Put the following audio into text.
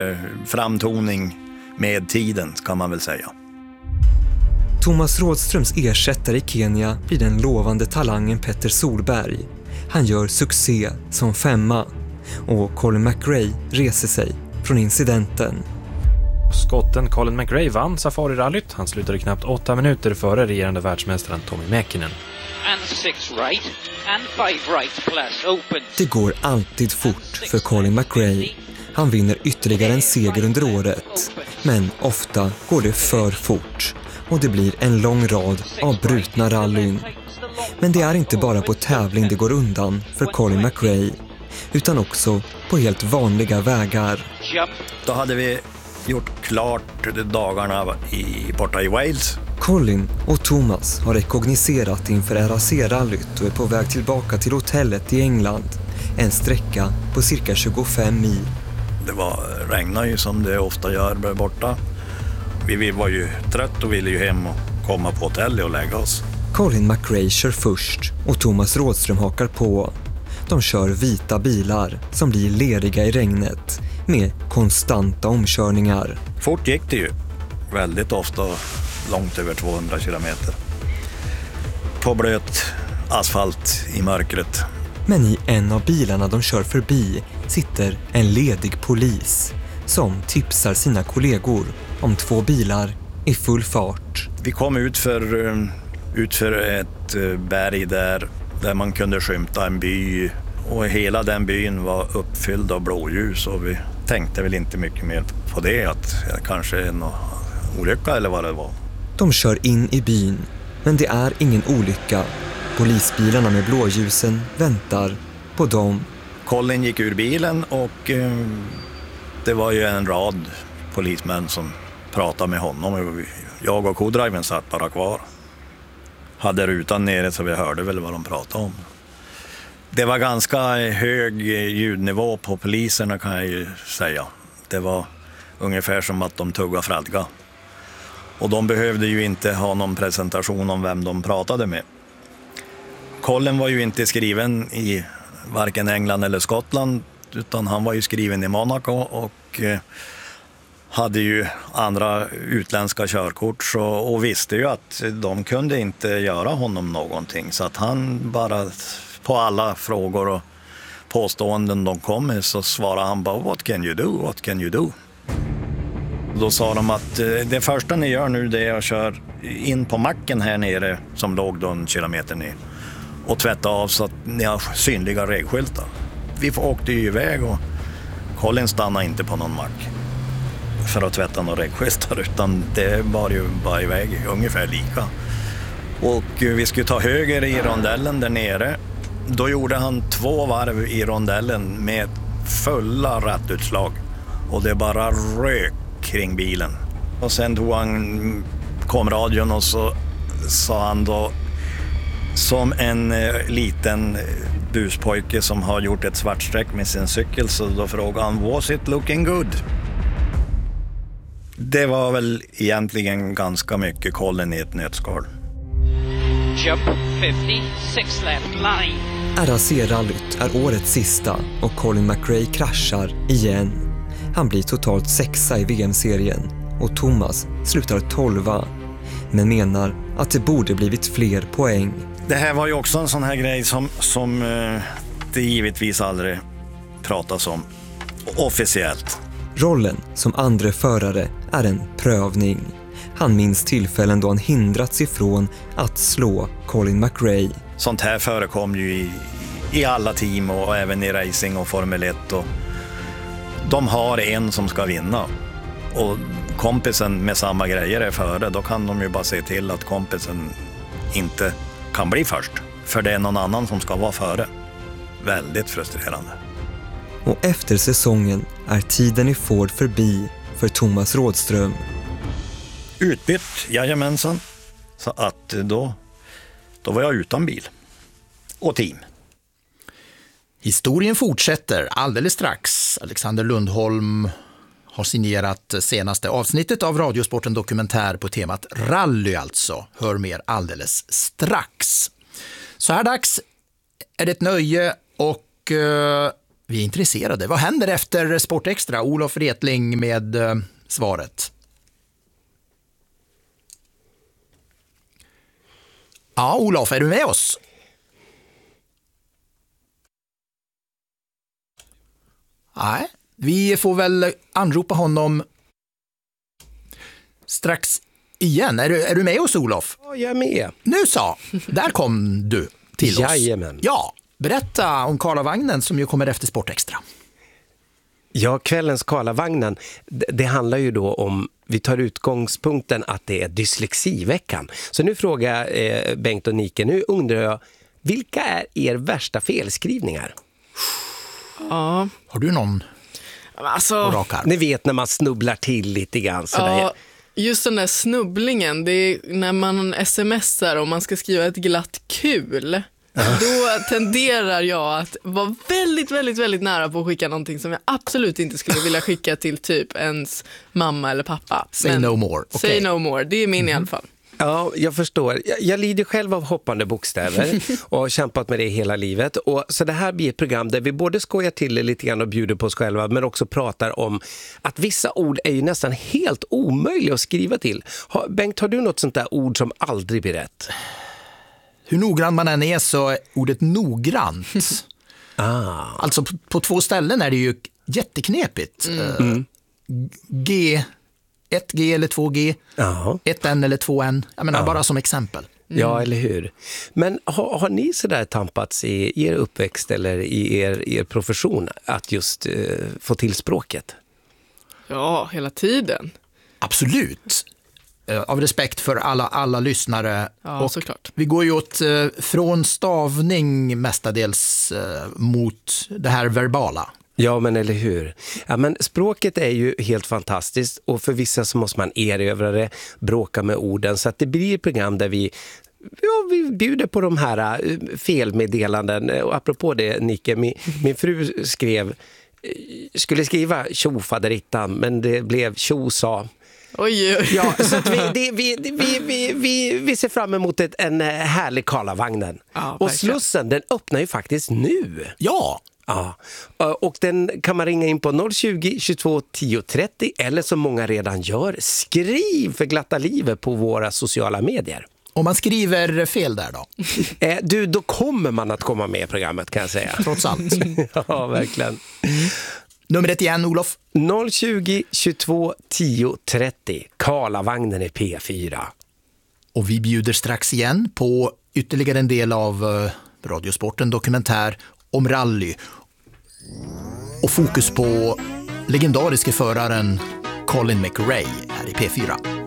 Framtoning med tiden kan man väl säga. Thomas Rådströms ersättare i Kenya blir den lovande talangen Petter Solberg. Han gör succé som 5:a och Colin McRae reser sig från incidenten. Skotten Colin McRae vann Safari-rallyt. Han slutade knappt 8 minuter före regerande världsmästaren Tommy Mäkinen. Det går alltid fort för Colin McRae. Han vinner ytterligare en seger under året. Men ofta går det för fort och det blir en lång rad av brutna rallyn. Men det är inte bara på tävling det går undan för Colin McRae, utan också på helt vanliga vägar. Då hade vi gjort klart dagarna borta i Wales. Colin och Thomas har rekogniserat inför RAC-rallyt och är på väg tillbaka till hotellet i England. En sträcka på cirka 25 mil. Det regnade ju som det ofta gör där borta. Vi var ju trött och ville ju hem och komma på hotellet och lägga oss. Colin McRae kör först och Thomas Rådström hakar på. De kör vita bilar som blir leriga i regnet med konstanta omkörningar. Fort gick det ju. Väldigt ofta långt över 200 kilometer. På blöt asfalt i mörkret. Men i en av bilarna de kör förbi sitter en ledig polis som tipsar sina kollegor om 2 bilar i full fart. Vi kom utför ett berg där man kunde skymta en by och hela den byn var uppfylld av blåljus och vi tänkte väl inte mycket mer på det, att kanske en olycka eller vad det var. De kör in i byn, men det är ingen olycka. Polisbilarna med blåljusen väntar på dem. Colin gick ur bilen och det var ju en rad polismän som pratade med honom. Jag och co-driven satt bara kvar. Hade rutan nere så vi hörde väl vad de pratade om. Det var ganska hög ljudnivå på poliserna kan jag ju säga. Det var ungefär som att de tuggade fradga. Och de behövde ju inte ha någon presentation om vem de pratade med. Colin var ju inte skriven i varken England eller Skottland utan han var ju skriven i Monaco och hade ju andra utländska körkort och visste ju att de kunde inte göra honom någonting. Så att han bara på alla frågor och påståenden de kom med så svarade han bara what can you do, what can you do? Då sa de att det första ni gör nu det är att köra in på macken här nere som låg då en kilometer ner och tvätta av så att ni har synliga regskyltar. Vi åkte ju iväg och Colin stannade inte på någon mack för att tvätta några regskyltar utan det var ju bara iväg ungefär lika. Och vi skulle ta höger i rondellen där nere. Då gjorde han 2 varv i rondellen med fulla rattutslag och det bara rök kring bilen. Och sen tog han komradion och så sa han då som en liten buspojke som har gjort ett svart streck med sin cykel så då frågade han was it looking good? Det var väl egentligen ganska mycket Colin i ett nötskal. Jump 56 left line. RAC-rallyt är årets sista och Colin McRae kraschar igen. Han blir totalt 6:a i VM-serien och Thomas slutar 12:a men menar att det borde blivit fler poäng. Det här var ju också en sån här grej som det givetvis aldrig pratas om officiellt. Rollen som andre förare är en prövning. Han minns tillfällen då han hindrats ifrån att slå Colin McRae. Sånt här förekom ju i alla team och även i racing och Formel 1. Och de har en som ska vinna. Och kompisen med samma grejer är före. Då kan de ju bara se till att kompisen inte kan bli först. För det är någon annan som ska vara före. Väldigt frustrerande. Och efter säsongen är tiden i Ford förbi för Thomas Rådström. Utbytt, jajamensan. Så att då var jag utan bil. Och team. Historien fortsätter alldeles strax. Alexander Lundholm har signerat senaste avsnittet av Radiosporten Dokumentär på temat rally alltså. Hör mer alldeles strax. Så här dags är det ett nöje och Vi är intresserade. Vad händer efter Sport Extra? Olof Retling med svaret. Ja, Olof, är du med oss? Nej, vi får väl anropa honom strax igen. Är du med oss, Olof? Ja, jag är med. Nu så, där kom du till oss. Jajamän. Ja, berätta om Karlavagnen som ju kommer efter Sport Extra. Ja, kvällens Karlavagnen, det handlar ju då om, vi tar utgångspunkten att det är dyslexiveckan. Så nu frågar jag Bengt och Nike, nu undrar jag, vilka är er värsta felskrivningar? Ja. Har du någon alltså, rakar? Ni vet när man snubblar till lite grann sådär. Ja, just den där snubblingen, det är när man smsar och man ska skriva ett glatt kul. Då tenderar jag att vara väldigt, väldigt, väldigt nära på att skicka någonting som jag absolut inte skulle vilja skicka till typ ens mamma eller pappa. Say no more. Okay. Say no more, det är min i alla fall. Ja, jag förstår. Jag lider själv av hoppande bokstäver och har kämpat med det hela livet. Och så det här blir ett program där vi både skojar till det lite grann och bjuder på oss själva, men också pratar om att vissa ord är ju nästan helt omöjliga att skriva till. Bengt, har du något sånt där ord som aldrig blir rätt? Hur noggrann man än är så är ordet noggrant. Alltså på 2 ställen är det ju jätteknepigt. G, 1G eller 2G, 1N eller 2N. Jag menar bara som exempel. Ja, eller hur? Men har ni sådär tampats i er uppväxt eller i er profession att just få till språket? Ja, hela tiden. Absolut. Av respekt för alla lyssnare. Ja, och såklart. Vi går ju åt från stavning mestadels mot det här verbala. Ja, men eller hur? Ja, men språket är ju helt fantastiskt och för vissa så måste man erövra det, bråka med orden. Så att det blir ett program där vi bjuder på de här felmeddelanden. Och apropå det, Nicke, min fru skulle skriva tjofaderittan, men det blev tjosa. Oj. Ja, så att vi ser fram emot en härlig Karlavagnen. Ja, och Slussen, den öppnar ju faktiskt nu. Ja. Ja, och den kan man ringa in på 020 22 10 30 eller som många redan gör, skriv för glatta livet på våra sociala medier. Om man skriver fel där då? Då kommer man att komma med i programmet, kan jag säga. Trots allt. Ja, verkligen. Numret igen, Olof. 020 22 10 30. Karlavagnen i P4. Och vi bjuder strax igen på ytterligare en del av Radiosporten dokumentär om rally. Och fokus på legendariske föraren Colin McRae här i P4.